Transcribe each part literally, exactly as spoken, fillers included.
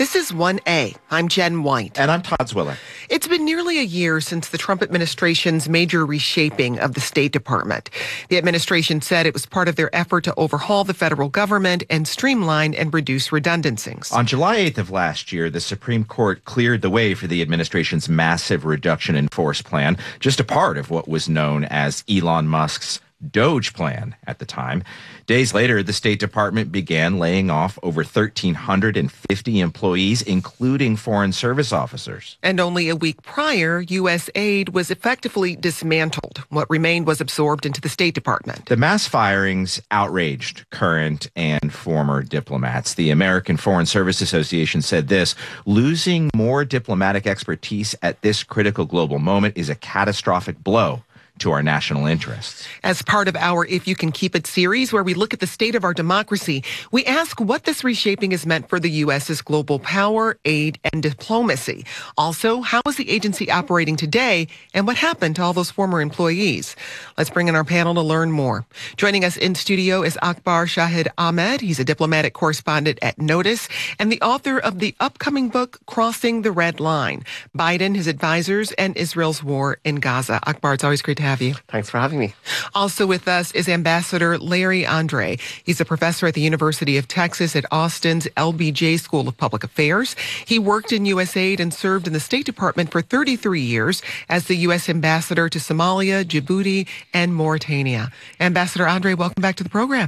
This is one A. I'm Jen White. And I'm Todd Zwiller. It's been nearly a year since the Trump administration's major reshaping of the State Department. The administration said it was part of their effort to overhaul the federal government and streamline and reduce redundancies. On July eighth of last year, the Supreme Court cleared the way for the administration's massive reduction in force plan, just a part of what was known as Elon Musk's Doge plan at the time. Days later, the State Department began laying off over one thousand three hundred fifty employees, including Foreign Service officers. And only a week prior, U S aid was effectively dismantled. What remained was absorbed into the State Department. The mass firings outraged current and former diplomats. The American Foreign Service Association said this: losing more diplomatic expertise at this critical global moment is a catastrophic blow to our national interests. As part of our If You Can Keep It series, where we look at the state of our democracy, we ask what this reshaping has meant for the U S's global power, aid, and diplomacy. Also, how is the agency operating today, and what happened to all those former employees? Let's bring in our panel to learn more. Joining us in studio is Akbar Shahid Ahmed. He's a diplomatic correspondent at Notice and the author of the upcoming book, Crossing the Red Line: Biden, His Advisors, and Israel's War in Gaza. Akbar, it's always great to have you. Thanks for having me. Also with us is Ambassador Larry Andre. He's a professor at the University of Texas at Austin's L B J School of Public Affairs. He worked in U S aid and served in the State Department for thirty-three years as the U S ambassador to Somalia, Djibouti, and Mauritania. Ambassador Andre, welcome back to the program.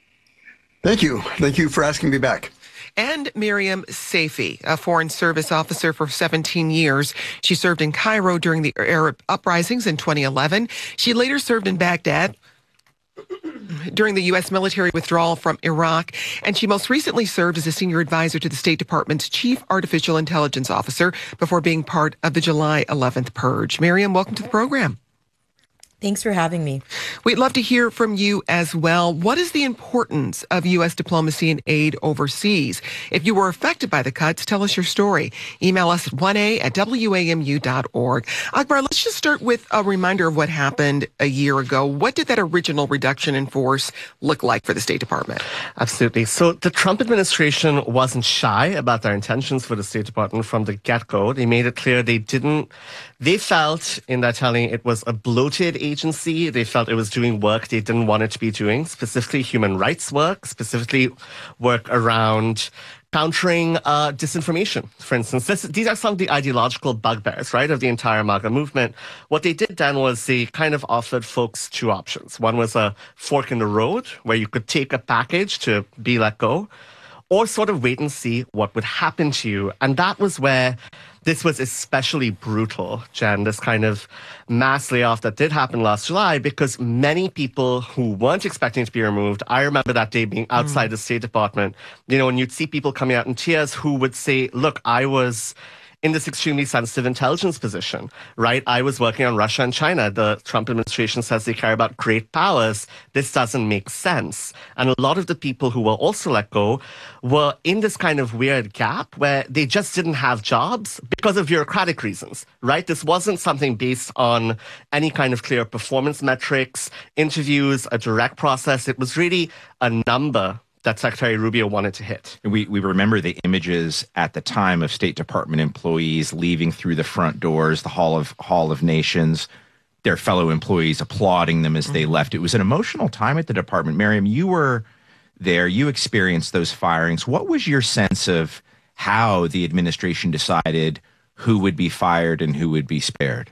Thank you. Thank you for asking me back. And Miriam Saifi, a Foreign Service officer for seventeen years. She served in Cairo during the Arab uprisings in twenty eleven. She later served in Baghdad during the U S military withdrawal from Iraq, and she most recently served as a senior advisor to the State Department's chief artificial intelligence officer before being part of the July eleventh purge. Miriam, welcome to the program. Thanks for having me. We'd love to hear from you as well. What is the importance of U S diplomacy and aid overseas? If you were affected by the cuts, tell us your story. Email us at one A at W A M U dot org. Akbar, let's just start with a reminder of what happened a year ago. What did that original reduction in force look like for the State Department? Absolutely. So the Trump administration wasn't shy about their intentions for the State Department from the get-go. They made it clear they didn't, they felt in their telling it was a bloated agency. They felt it was doing work they didn't want it to be doing, specifically human rights work, specifically work around countering uh, disinformation, for instance. This, these are some of the ideological bugbears, right, of the entire MAGA movement. What they did then was they kind of offered folks two options. One was a fork in the road, where you could take a package to be let go, or sort of wait and see what would happen to you. And that was where this was especially brutal, Jen, this kind of mass layoff that did happen last July, because many people who weren't expecting to be removed, I remember that day being outside mm. the State Department, you know, and you'd see people coming out in tears who would say, look, I was in this extremely sensitive intelligence position, right? I was working on Russia and China. The Trump administration says they care about great powers. This doesn't make sense. And a lot of the people who were also let go were in this kind of weird gap where they just didn't have jobs because of bureaucratic reasons, right? This wasn't something based on any kind of clear performance metrics, interviews, a direct process. It was really a number that Secretary Rubio wanted to hit. We we remember the images at the time of State Department employees leaving through the front doors, the Hall of Hall of Nations, their fellow employees applauding them as mm-hmm. they left. It was an emotional time at the department. Miriam, you were there. You experienced those firings. What was your sense of how the administration decided who would be fired and who would be spared?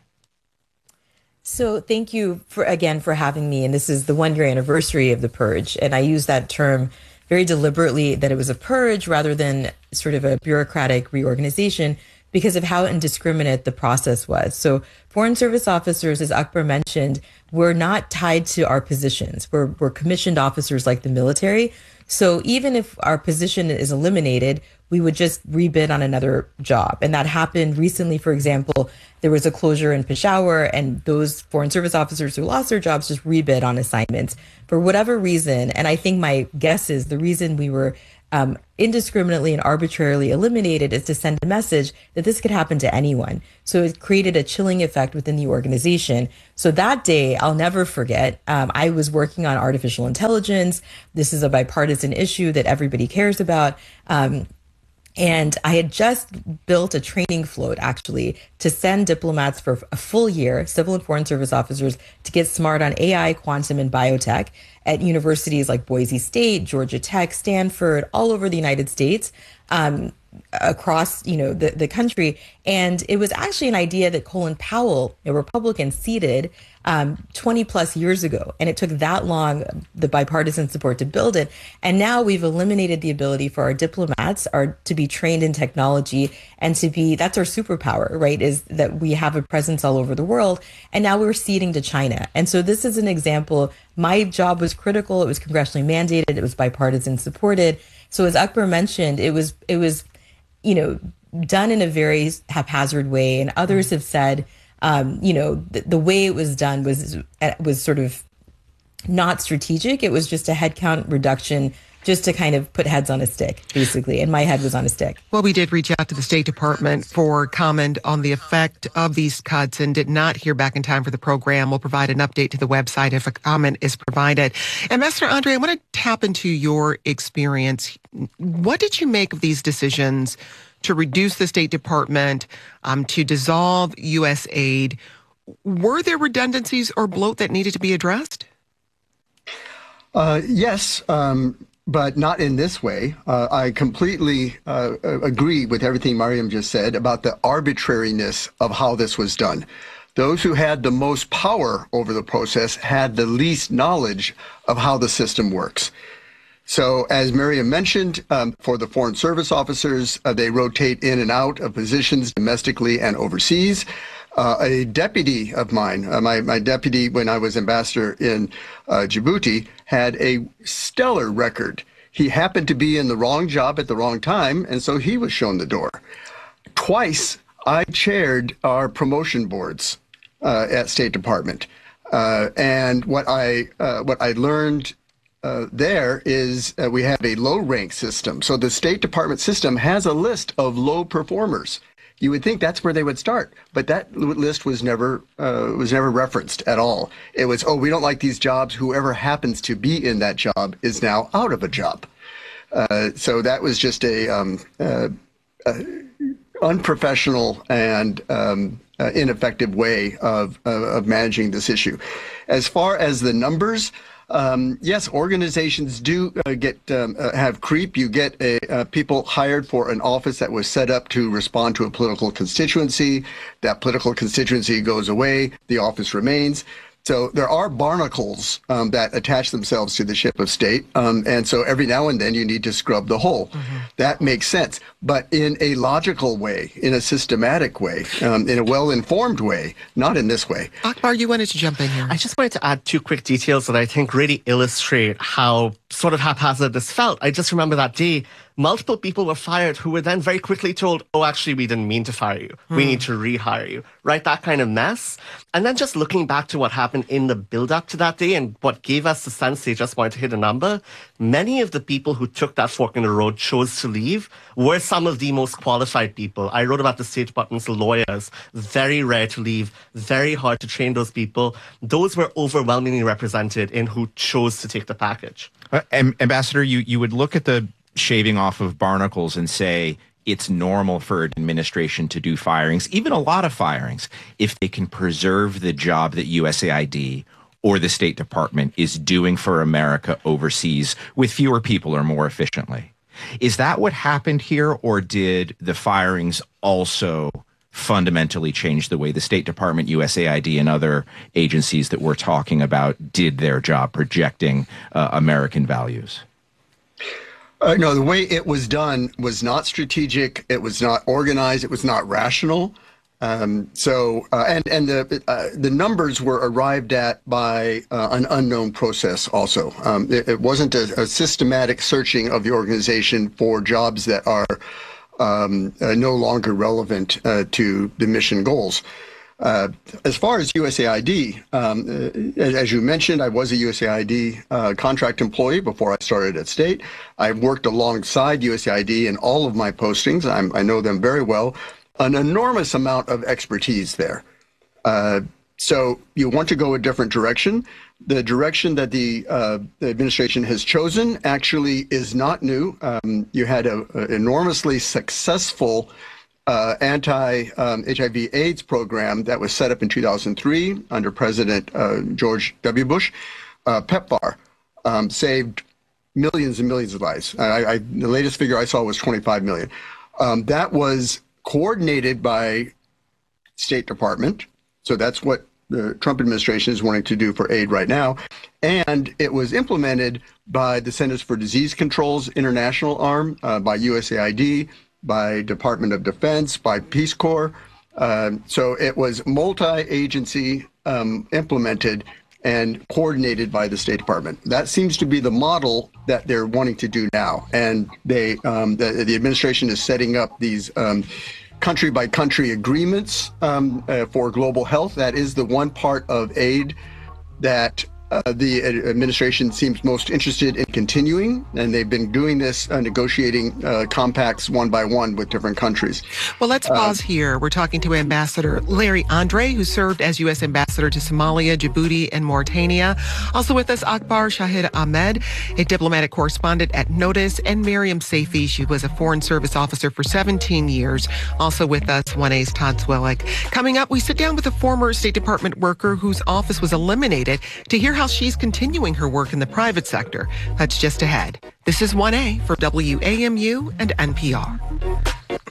So thank you for again for having me. And this is the one year anniversary of the purge. And I use that term very deliberately, that it was a purge rather than sort of a bureaucratic reorganization, because of how indiscriminate the process was. So Foreign Service officers, as Akbar mentioned, were not tied to our positions. We're, we're commissioned officers like the military. So even if our position is eliminated, we would just rebid on another job. And that happened recently. For example, there was a closure in Peshawar, and those Foreign Service officers who lost their jobs just rebid on assignments for whatever reason. And I think my guess is the reason we were um, indiscriminately and arbitrarily eliminated is to send a message that this could happen to anyone. So it created a chilling effect within the organization. So that day, I'll never forget, um, I was working on artificial intelligence. This is a bipartisan issue that everybody cares about. Um, And I had just built a training float, actually, to send diplomats for a full year, civil and foreign service officers, to get smart on A I, quantum, and biotech at universities like Boise State, Georgia Tech, Stanford, all over the United States, um, across, you know, the, the country. And it was actually an idea that Colin Powell, a Republican, seeded um, twenty plus years ago. And it took that long, the bipartisan support, to build it. And now we've eliminated the ability for our diplomats are to be trained in technology and to be, that's our superpower, right? Is that we have a presence all over the world. And now we're ceding to China. And so this is an example. My job was critical. It was congressionally mandated. It was bipartisan supported. So as Akbar mentioned, it was, it was, you know, done in a very haphazard way. And others have said, um, you know, the, the way it was done was was sort of not strategic. It was just a headcount reduction just to kind of put heads on a stick, basically. And my head was on a stick. Well, we did reach out to the State Department for comment on the effect of these cuts and did not hear back in time for the program. We'll provide an update to the website if a comment is provided. Ambassador Andre, I want to tap into your experience. What did you make of these decisions to reduce the State Department, um, to dissolve U S aid? Were there redundancies or bloat that needed to be addressed? Uh, yes. Um, But not in this way. Uh, I completely uh, agree with everything Mariam just said about the arbitrariness of how this was done. Those who had the most power over the process had the least knowledge of how the system works. So as Mariam mentioned, um, for the foreign service officers, uh, they rotate in and out of positions domestically and overseas. Uh, a deputy of mine, uh, my, my deputy when I was ambassador in uh, Djibouti, had a stellar record. He happened to be in the wrong job at the wrong time, and so he was shown the door. Twice, I chaired our promotion boards uh, at State Department. Uh, and what I, uh, what I learned uh, there is uh, we have a low rank system. So the State Department system has a list of low performers. You would think that's where they would start, but that list was never uh, was never referenced at all. It was, oh, we don't like these jobs. Whoever happens to be in that job is now out of a job. Uh, so that was just a, um, uh, uh, unprofessional and um, uh, ineffective way of uh, of managing this issue. As far as the numbers. Um, yes, organizations do uh, get um, uh, have creep. You get a, uh, people hired for an office that was set up to respond to a political constituency. That political constituency goes away. The office remains. So there are barnacles um, that attach themselves to the ship of state. Um, and so every now and then you need to scrub the hull. Mm-hmm. That makes sense. But in a logical way, in a systematic way, um, in a well-informed way, not in this way. Akbar, you wanted to jump in here. I just wanted to add two quick details that I think really illustrate how sort of haphazard this felt. I just remember that day, multiple people were fired who were then very quickly told, oh, actually, we didn't mean to fire you. Hmm. We need to rehire you, right? That kind of mess. And then just looking back to what happened in the build-up to that day and what gave us the sense they just wanted to hit a number, many of the people who took that fork in the road chose to leave were some of the most qualified people. I wrote about the State Department's lawyers. Very rare to leave, very hard to train those people. Those were overwhelmingly represented in who chose to take the package. Uh, Ambassador, you, you would look at the shaving off of barnacles and say it's normal for an administration to do firings, even a lot of firings, if they can preserve the job that U S A I D or the State Department is doing for America overseas with fewer people or more efficiently. Is that what happened here, or did the firings also fundamentally change the way the State Department, U S A I D, and other agencies that we're talking about did their job projecting uh, American values? Uh, no, the way it was done was not strategic. It was not organized. It was not rational. Um, so, uh, and and the uh, the numbers were arrived at by uh, an unknown process. Also, um, it, it wasn't a, a systematic searching of the organization for jobs that are um, uh, no longer relevant uh, to the mission goals. Uh, as far as U S A I D, um, uh, as you mentioned, I was a U S A I D uh, contract employee before I started at State. I've worked alongside U S A I D in all of my postings. I'm, I know them very well. An enormous amount of expertise there. Uh, so you want to go a different direction. the direction that the, uh, the administration has chosen actually is not new. Um, you had an enormously successful uh, anti-H I V AIDS program that was set up in two thousand three under President uh, George W. Bush. Uh, PEPFAR um, saved millions and millions of lives. I, I, the latest figure I saw was twenty-five million. Um, that was coordinated by State Department. So that's what the Trump administration is wanting to do for aid right now. And it was implemented by the Centers for Disease Control's international arm, uh, by U S A I D, by Department of Defense, by Peace Corps. Uh, so it was multi-agency um, implemented and coordinated by the State Department. That seems to be the model that they're wanting to do now. And they, um, the, the administration is setting up these um, country by country agreements um, uh, for global health. That is the one part of aid that uh, the administration seems most interested in continuing, and they've been doing this, uh, negotiating uh, compacts one by one with different countries. Well, let's pause uh, here. We're talking to Ambassador Larry Andre, who served as U S Ambassador to Somalia, Djibouti, and Mauritania. Also with us, Akbar Shahid Ahmed, a diplomatic correspondent at Notice, and Miriam Saifi. She was a Foreign Service officer for seventeen years. Also with us, one A's Todd Zwillich. Coming up, we sit down with a former State Department worker whose office was eliminated to hear how she's continuing her work in the private sector. That's just ahead. This is one A for W A M U and N P R.